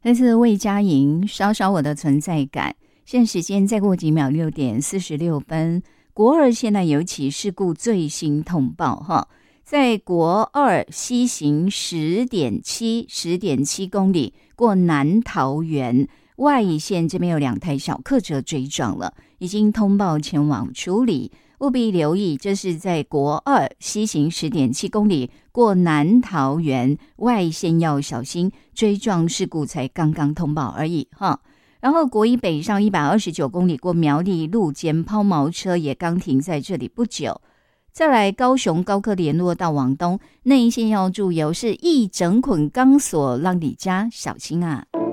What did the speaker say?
来自魏佳莹，稍稍我的存在感。现在时间再过几秒6:46，国二现在有起事故最新通报哈，在国二西行10.7公里过南桃园外线这边有2台小客车追撞了，已经通报前往处理，务必留意，这是在国二西行10.7公里过南桃园外线要小心，追撞事故才刚刚通报而已哈。然后国一北上129公里过苗栗路肩抛锚车也刚停在这里不久。再来高雄高科联络道往东内线要注意是一整捆钢索让你家小心啊。